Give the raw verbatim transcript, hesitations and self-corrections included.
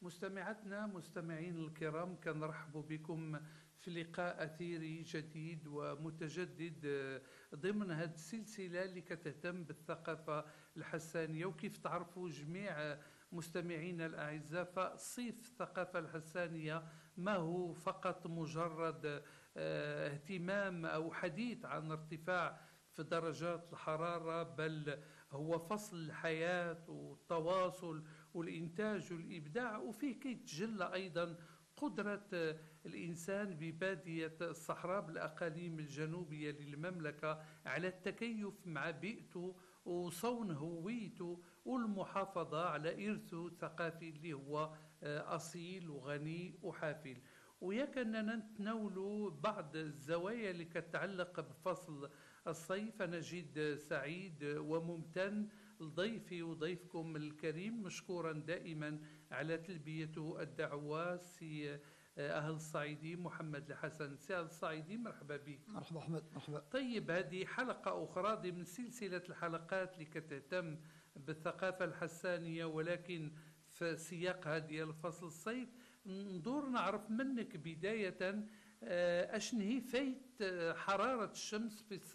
مستمعاتنا مستمعين الكرام، كنرحب بكم في لقاء أثيري جديد ومتجدد ضمن هذه السلسلة اللي كتهتم بالثقافة الحسانية. وكيف تعرفوا جميع مستمعينا الأعزاء، فصيف الثقافة الحسانية ما هو فقط مجرد اهتمام أو حديث عن ارتفاع في درجات الحرارة، بل هو فصل الحياة والتواصل والإنتاج والإبداع، وفيه كيتجلى أيضا قدرة الإنسان ببادية الصحراء بالأقاليم الجنوبية للمملكة على التكيف مع بيئته وصون هويته والمحافظة على إرثه الثقافي اللي هو أصيل وغني وحافل. وياك أننا نتناولوا بعض الزوايا اللي كتعلق بفصل الصيف. أنا جد سعيد وممتن لضيفي وضيفكم الكريم، مشكورا دائما على تلبية الدعوة، سي أهل الصعيدي محمد الحسن. سي أهل الصعيدي، مرحبا بك. مرحبا أحمد. مرحبا. طيب، هذه حلقة أخرى ضمن سلسلة الحلقات اللي كتهتم بالثقافة الحسانية، ولكن في سياقها ديال فصل الصيف. ندور نعرف منك بداية أشنهي فايت حرارة الشمس في الصيف